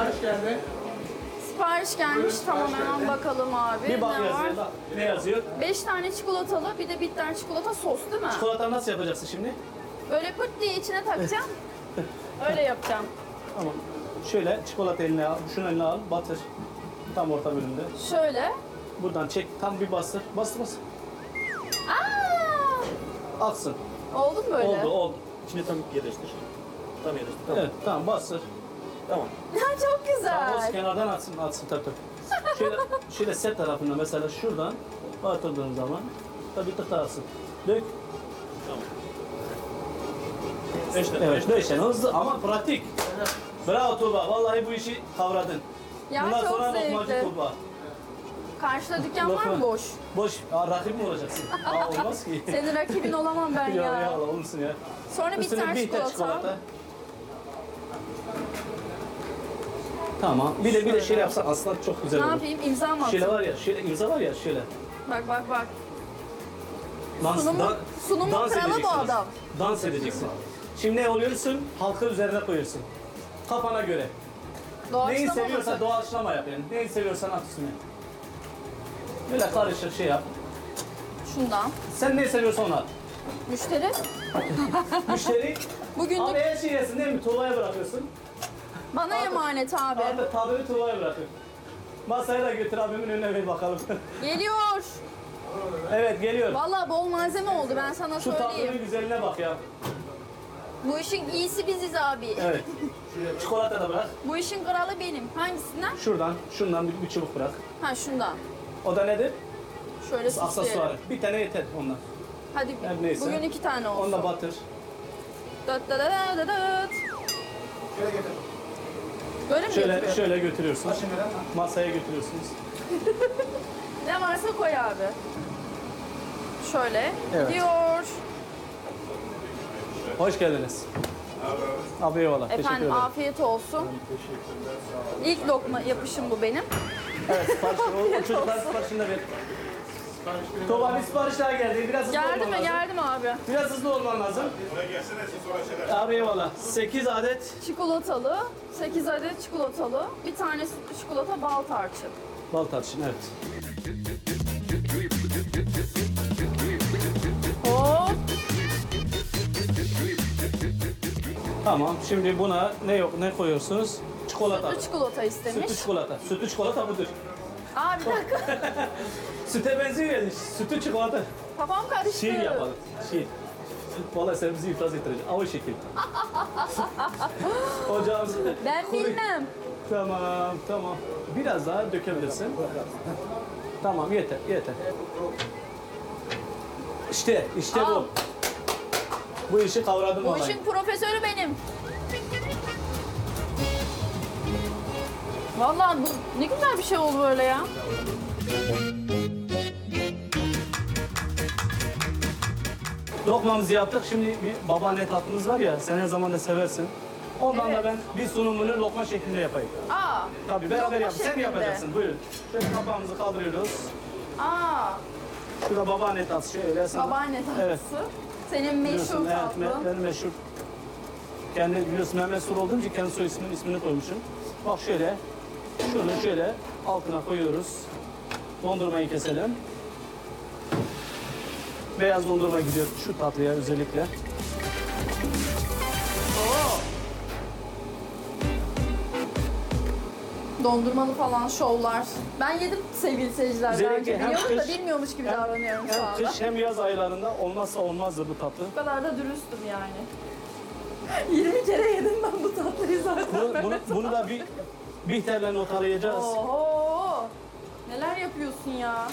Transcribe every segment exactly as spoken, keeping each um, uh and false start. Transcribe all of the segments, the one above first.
Sipariş geldi. Sipariş gelmiş. Tamam hemen bakalım abi. Bir bak ne var? yazıyor. Bak. Ne yazıyor? beş tane çikolatalı, bir de bitter çikolata sos değil mi? Çikolata nasıl yapacaksın şimdi? Böyle pırt diye içine takacağım. Öyle yapacağım. Tamam. Şöyle çikolata eline al, şunu eline al, batır. Tam orta bölümde. Şöyle. Buradan çek, tam bir bastır. Bastır bastır. Aa! Aksın. Oldu mu böyle? Oldu, oldu. İçine tam yerleştir. Tam yerleştir. Tamam. Evet, tamam bastır. Tamam. Çok Tamam, o güzel. kenardan atsın, atsın tabii tabii. Şöyle, şöyle set tarafında mesela şuradan batırdığın zaman tabii tık daha atsın. Dök. Tamam. Beş tane. Evet, beş tane hızlı ama pratik. Bravo Tuğba, vallahi bu işi kavradın. Ya Bundan çok sonra zevkli. lokmacı Tuğba. Karşıda dükkan var mı Lokma. boş? Boş, Aa, rakip mi olacaksın? Aa, olmaz ki. Senin rakibin olamam ben ya. ya. Ya Allah olursun ya. Sonra Üstüne bitter bir tek çikolata. çikolata. Tamam. Bir de bir de şöyle yapsan aslında çok güzel Ne olur. yapayım? İmza mı Şöyle atayım? var ya, şöyle imza var ya, şöyle. Bak bak bak. Dans, Sunumu- dan- sunumun dans kralı bu edeceksin. adam. Dans edeceksin. Şimdi ne oluyorsun? Halkı üzerine koyuyorsun. Kafana göre. Neyi Doğaçlama seviyorsan mı? doğaçlama yap yani. Neyi seviyorsan at üstüne. Böyle karışık şey yap. Şundan. Sen neyi seviyorsan onu at. Müşteri. Müşteri Bugünlük abi her şeyi yesin değil mi? Tuğla'ya bırakıyorsun. bana emanet abi. Artık tadını Tuğla'ya bırakın. Masaya da götür abimin önüne ver bakalım. Geliyor. Evet geliyor. Vallahi bol malzeme oldu ben sana Şu tatlının söyleyeyim. güzeline bak ya. Bu işin iyisi biziz abi. Evet. Çikolata da bırak. Bu işin kralı benim. Hangisinden? Şuradan, şundan bir, bir çubuk bırak. Ha şundan. O da nedir? Şöyle Aksesuarı. süsleyelim. Bir tane yeter ondan. Hadi Her neyse. bugün iki tane olsun. Onu da batır. Dıt dıt dıt dıt dıt. Şöyle getir. Böyle mi Şöyle getiriyor? şöyle götürüyorsunuz. Şimdi neden? Masaya götürüyorsunuz. Ne varsa koy abi. Şöyle. Evet. Gidiyor. Hoş geldiniz. Abi eyvallah. Teşekkür Efendim ederim. afiyet olsun. İlk lokma yapışım bu benim. Evet sipariş o, o çocuklar siparişini de ver. Tuğba bir sipariş daha geldi. Biraz hızlı Geldi olman mi? lazım. Geldi mi abi? Biraz hızlı olman lazım. Abi eyvallah. sekiz adet Çikolatalı, sekiz adet çikolatalı, bir tane sütlü çikolata bal tarçın. bal tarçın evet. Hop. Tamam. Şimdi buna ne yok ne koyuyorsunuz? Çikolata. Sütlü çikolata istemiş. Sütlü çikolata. Sütlü çikolata budur. Aa bir dakika. Süte benziyor ya. Sütlü çikolata. Kafam karıştı. Şiir yapalım. Şiir. Vallahi sen bizi iflas ettireceksin. Ama şekil. Ocağımız. Ben Koy. bilmem. Tamam, tamam. Biraz daha dökebilirsin. Tamam, yeter, yeter. İşte, işte Al. bu. Bu işi kavradım Bu vallahi. işin profesörü benim. Vallahi bu ne güzel bir şey oldu böyle ya. Lokmamızı yaptık. Şimdi bir babaanne tatlımız var ya, sen her zaman da seversin. Ondan Evet. da ben bir sunumunu lokma şeklinde yapayım. Aa. Tabii beraber Lokma yap. Sen şeklinde. yapacaksın. Buyurun. Şöyle kapağımızı kaldırıyoruz. Aa. Şurada babaanne tatlısı şöyle. Sana. Babaanne tatlısı. Evet. Senin meşhur Biliyorsun, evet, tatlın. me- benim meşhur. Kendi biliyorsun Mehmet Sur olduğum için kendi soy isminin ismini koymuşum. Bak şöyle, şunu şöyle altına koyuyoruz. Dondurmayı keselim. Beyaz dondurma gidiyor şu tatlıya özellikle. Dondurmalı falan şovlar. Ben yedim sevgili seyirciler. Özellikle Daha önce hem biliyorum da kış- bilmiyormuş gibi hem- davranıyorum şu Hem anda. kış hem yaz aylarında olmazsa olmazdır bu tatlı. Bu kadar da dürüstüm yani. yirmi kere yedim ben bu tatlıyı zaten. Bunu, bunu, bunu da bir Bihter'le not arayacağız. Oho! Neler yapıyorsun ya?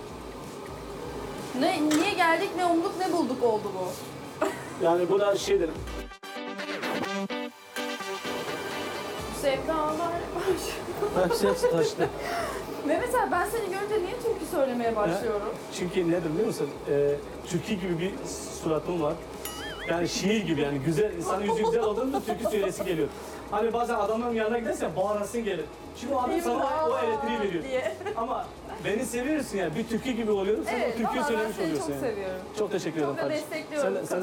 Ne, niye geldik, ne umduk, ne bulduk oldu bu. Yani bu da şeydir. Sevdalar var. Hepsi hepsi taştı. Ve mesela ben seni görünce niye türkü söylemeye başlıyorum? Çünkü nedir biliyor musun? Ee, türkü gibi bir suratım var. Yani şiir gibi yani güzel, insanın yüzü güzel olduğunda türkü söylesi geliyor. Hani bazen adamların yanına gidersen bağırasın gelir. Çünkü o adam sana o elektriği veriyor. diye. Ama beni seviyorsun yani bir türkü gibi oluyorum. Sen Evet, o türküyü vallahi ben söylemiş seni oluyorsun çok yani. seviyorum. Çok teşekkür ederim Çok da kardeşim. destekliyorum. Sen, sen